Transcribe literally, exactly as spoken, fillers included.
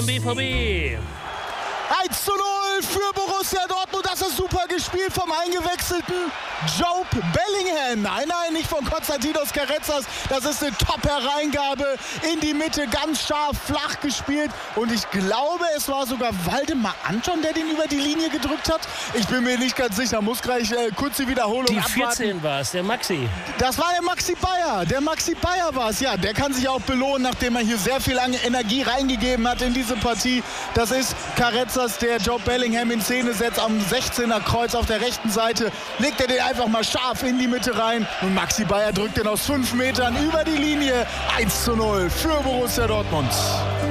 beim B V B. eins zu null für Borussia Dortmund. Das ist super gespielt vom eingewechselten Jobe Bellingham. Nein, nein, nicht von Konstantinos Karetzas. Das ist eine Top-Hereingabe in die Mitte, ganz scharf, flach gespielt. Und ich glaube, es war sogar Waldemar Anton, der den über die Linie gedrückt hat. Ich bin mir nicht ganz sicher, muss gleich äh, kurz die Wiederholung Die abwarten. vierzehn war es, der Maxi. Das war der Maxi Bayer. Der Maxi Bayer war es. Ja, der kann sich auch belohnen, nachdem er hier sehr viel Energie reingegeben hat in diese Partie. Das ist Karetzas, der Jobe Bellingham in Szene setzt am sechzehner Kreuz auf der rechten Seite. Legt er den einfach mal scharf in die Mitte rein. Und Maxi Bayer drückt den aus fünf Metern über die Linie. eins zu null für Borussia Dortmund.